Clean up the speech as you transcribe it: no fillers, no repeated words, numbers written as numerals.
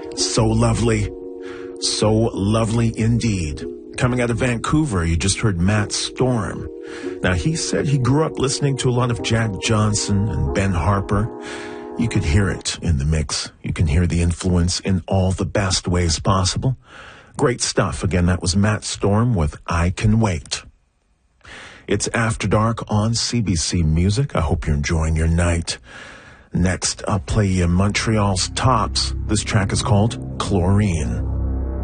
So lovely. So lovely indeed. Coming out of Vancouver, you just heard Matt Storm. Now, he said he grew up listening to a lot of Jack Johnson and Ben Harper. You could hear it in the mix. You can hear the influence in all the best ways possible. Great stuff. Again, that was Matt Storm with I Can Wait. It's After Dark on CBC Music. I hope you're enjoying your night. Next, I'll play you Montreal's Tops. This track is called Chlorine.